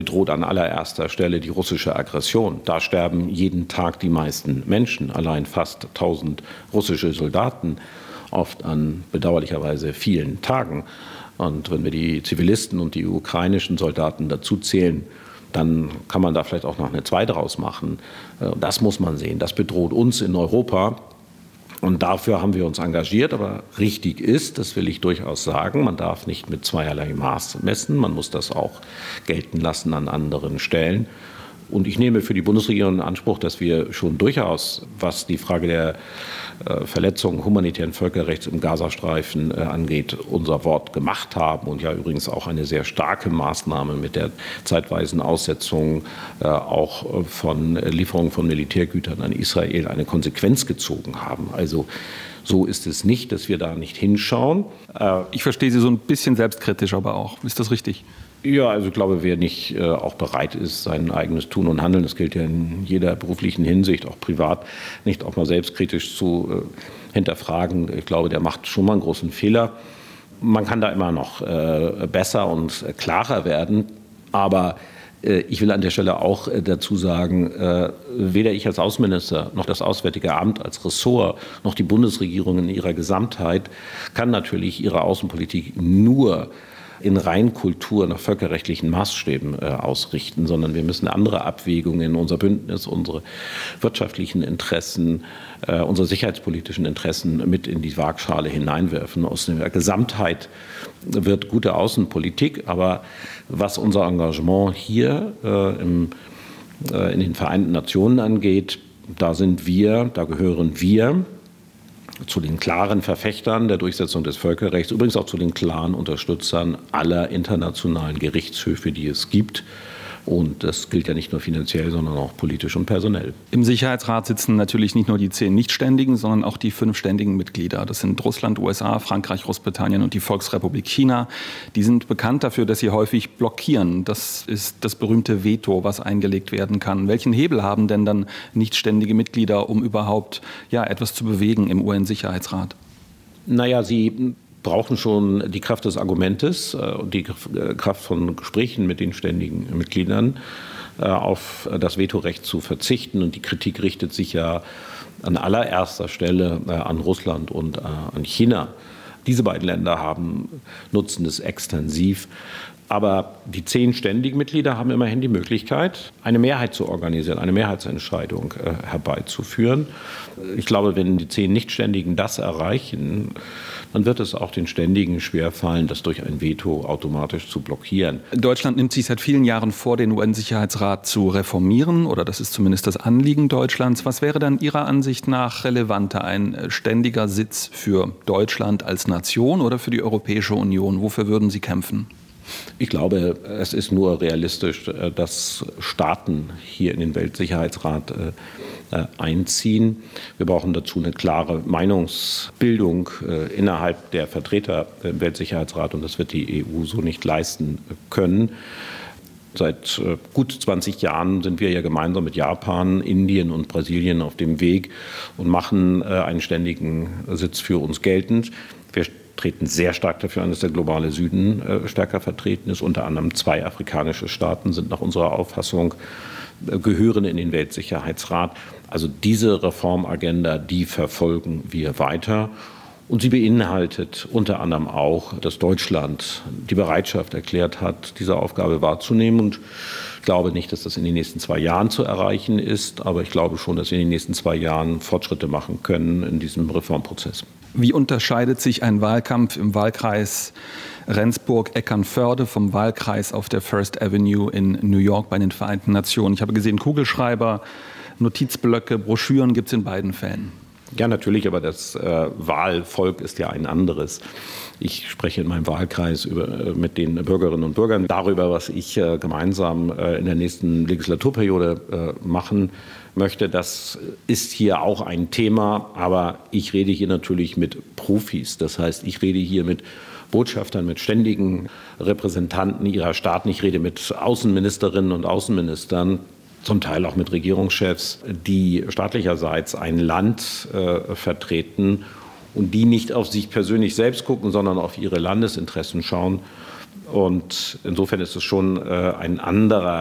droht an allererster Stelle die russische Aggression. Da sterben jeden Tag die meisten Menschen, allein fast 1000 russische Soldaten, oft an bedauerlicherweise vielen Tagen. Und wenn wir die Zivilisten und die ukrainischen Soldaten dazu zählen, dann kann man da vielleicht auch noch eine zweite draus machen. Das muss man sehen. Das bedroht uns in Europa. Und dafür haben wir uns engagiert. Aber richtig ist, das will ich durchaus sagen, man darf nicht mit zweierlei Maß messen. Man muss das auch gelten lassen an anderen Stellen. Und ich nehme für die Bundesregierung in Anspruch, dass wir schon durchaus, was die Frage der Verletzung humanitären Völkerrechts im Gazastreifen angeht, unser Wort gemacht haben und ja übrigens auch eine sehr starke Maßnahme mit der zeitweisen Aussetzung auch von Lieferungen von Militärgütern an Israel eine Konsequenz gezogen haben. Also so ist es nicht, dass wir da nicht hinschauen. Ich verstehe Sie so ein bisschen selbstkritisch aber auch. Ist das richtig? Ja, also ich glaube, wer nicht auch bereit ist, sein eigenes Tun und Handeln, das gilt ja in jeder beruflichen Hinsicht, auch privat, nicht auch mal selbstkritisch zu hinterfragen, ich glaube, der macht schon mal einen großen Fehler. Man kann da immer noch besser und klarer werden, aber ich will an der Stelle auch dazu sagen, weder ich als Außenminister noch das Auswärtige Amt als Ressort noch die Bundesregierung in ihrer Gesamtheit kann natürlich ihre Außenpolitik nur in Reinkultur nach völkerrechtlichen Maßstäben ausrichten, sondern wir müssen andere Abwägungen, unser Bündnis, unsere wirtschaftlichen Interessen, unsere sicherheitspolitischen Interessen mit in die Waagschale hineinwerfen. Aus der Gesamtheit wird gute Außenpolitik, aber was unser Engagement hier in den Vereinten Nationen angeht, da gehören wir zu den klaren Verfechtern der Durchsetzung des Völkerrechts, übrigens auch zu den klaren Unterstützern aller internationalen Gerichtshöfe, die es gibt. Und das gilt ja nicht nur finanziell, sondern auch politisch und personell. Im Sicherheitsrat sitzen natürlich nicht nur die 10 Nichtständigen, sondern auch die 5 ständigen Mitglieder. Das sind Russland, USA, Frankreich, Großbritannien und die Volksrepublik China. Die sind bekannt dafür, dass sie häufig blockieren. Das ist das berühmte Veto, was eingelegt werden kann. Welchen Hebel haben denn dann nichtständige Mitglieder, um überhaupt etwas zu bewegen im UN-Sicherheitsrat? Naja, sie brauchen schon die Kraft des Argumentes und die Kraft von Gesprächen mit den ständigen Mitgliedern, auf das Vetorecht zu verzichten. Und die Kritik richtet sich ja an allererster Stelle an Russland und an China. Diese beiden Länder nutzen es extensiv. Aber die 10 ständigen Mitglieder haben immerhin die Möglichkeit, eine Mehrheit zu organisieren, eine Mehrheitsentscheidung herbeizuführen. Ich glaube, wenn die 10 Nichtständigen das erreichen, dann wird es auch den Ständigen schwerfallen, das durch ein Veto automatisch zu blockieren. Deutschland nimmt sich seit vielen Jahren vor, den UN-Sicherheitsrat zu reformieren, oder das ist zumindest das Anliegen Deutschlands. Was wäre dann Ihrer Ansicht nach relevanter, ein ständiger Sitz für Deutschland als Nation oder für die Europäische Union? Wofür würden Sie kämpfen? Ich glaube, es ist nur realistisch, dass Staaten hier in den Weltsicherheitsrat einziehen. Wir brauchen dazu eine klare Meinungsbildung innerhalb der Vertreter im Weltsicherheitsrat, und das wird die EU so nicht leisten können. Seit gut 20 Jahren sind wir ja gemeinsam mit Japan, Indien und Brasilien auf dem Weg und machen einen ständigen Sitz für uns geltend. Wir treten sehr stark dafür an, dass der globale Süden stärker vertreten ist. Unter anderem 2 afrikanische Staaten sind nach unserer Auffassung gehören in den Weltsicherheitsrat. Also diese Reformagenda, die verfolgen wir weiter. Und sie beinhaltet unter anderem auch, dass Deutschland die Bereitschaft erklärt hat, diese Aufgabe wahrzunehmen. Und ich glaube nicht, dass das in den nächsten 2 Jahren zu erreichen ist, aber ich glaube schon, dass wir in den nächsten 2 Jahren Fortschritte machen können in diesem Reformprozess. Wie unterscheidet sich ein Wahlkampf im Wahlkreis Rendsburg-Eckernförde vom Wahlkreis auf der First Avenue in New York bei den Vereinten Nationen? Ich habe gesehen, Kugelschreiber, Notizblöcke, Broschüren gibt es in beiden Fällen. Ja, natürlich, aber das Wahlvolk ist ja ein anderes. Ich spreche in meinem Wahlkreis mit den Bürgerinnen und Bürgern darüber, was ich gemeinsam in der nächsten Legislaturperiode machen möchte. Das ist hier auch ein Thema, aber ich rede hier natürlich mit Profis. Das heißt, ich rede hier mit Botschaftern, mit ständigen Repräsentanten ihrer Staaten. Ich rede mit Außenministerinnen und Außenministern, zum Teil auch mit Regierungschefs, die staatlicherseits ein Land vertreten und die nicht auf sich persönlich selbst gucken, sondern auf ihre Landesinteressen schauen. Und insofern ist es schon ein anderer